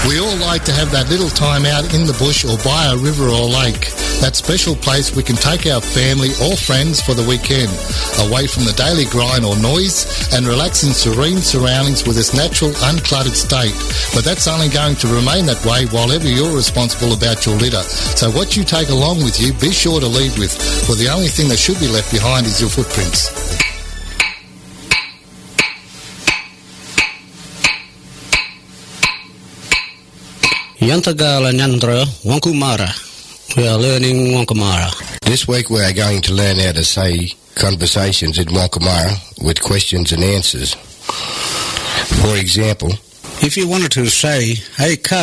We all like to have that little time out in the bush or by a river or lake. That special place we can take our family or friends for the weekend, away from the daily grind or noise, and relax in serene surroundings with its natural, uncluttered state. But that's only going to remain that way while ever you're responsible about your litter. So what you take along with you, be sure to leave with, for the only thing that should be left behind is your footprints. Yantagala Nyandra Wankumara. We are learning Wankumara. This week we are going to learn how to say conversations in Wankumara with questions and answers. For example, if you wanted to say, hey,